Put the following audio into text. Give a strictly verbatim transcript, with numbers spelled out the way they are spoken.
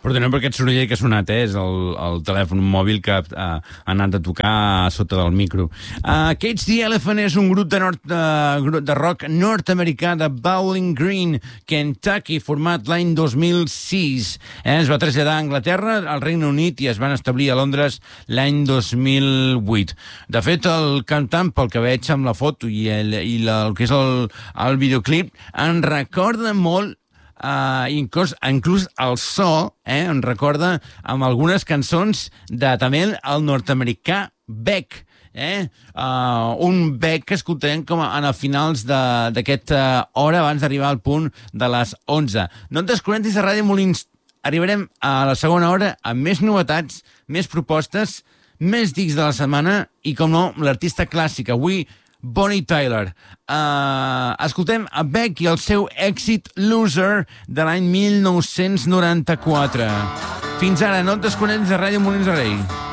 Perdoneu per aquest soroll que ha sonat, eh? És el, el telèfon mòbil que ha, ha anat a tocar sota del micro. Uh, Cage the Elephant és un grup de, nord, uh, grup de rock nord-americà de Bowling Green, Kentucky, format l'any dos mil sis. Eh? Es va traslladar a Anglaterra, al Regne Unit, i es van establir a Londres l'any dos mil vuit. De fet, el cantant, pel que veig amb la foto i el, i la, el que és el, el videoclip, en recorda molt. Uh, inclús, inclús el so eh, em recorda amb algunes cançons de també el nord-americà Beck, eh? uh, un Beck que escoltarem com a, a finals d'aquesta uh, hora abans d'arribar al punt de les onze. No et desconnectis de Ràdio Molins, arribarem a la segona hora amb més novetats, més propostes, més dics de la setmana i, com no, l'artista clàssic. Avui Bonnie Tyler. Uh, escoltem a Beck i el seu èxit Loser de l'any mil nou-cents noranta-quatre. Fins ara, no et desconnectis de Ràdio Molins de Rei.